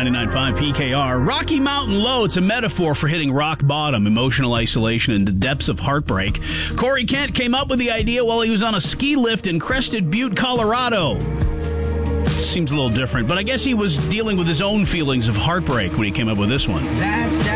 99.5 PKR. Rocky Mountain Low, it's a metaphor for hitting rock bottom, emotional isolation, and the depths of heartbreak. Corey Kent came up with the idea while he was on a ski lift in Crested Butte, Colorado. Seems a little different, but I guess he was dealing with his own feelings of heartbreak when he came up with this one.